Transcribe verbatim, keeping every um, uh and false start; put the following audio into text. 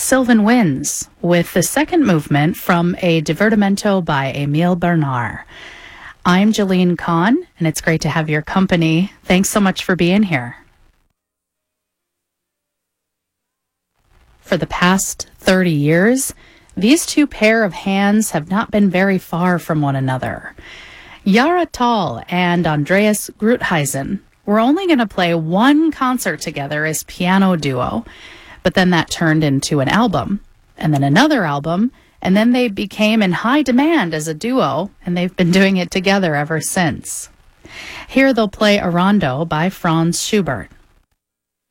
Sylvan Winds with the second movement from a Divertimento by Emile Bernard. I'm Jeline Kahn, and it's great to have your company. Thanks so much for being here. For the past thirty years, these two pair of hands have not been very far from one another. Yara Tall and Andreas Grutheisen were only going to play one concert together as piano duo, but then that turned into an album, and then another album, and then they became in high demand as a duo, and they've been doing it together ever since. Here they'll play a rondo by Franz Schubert.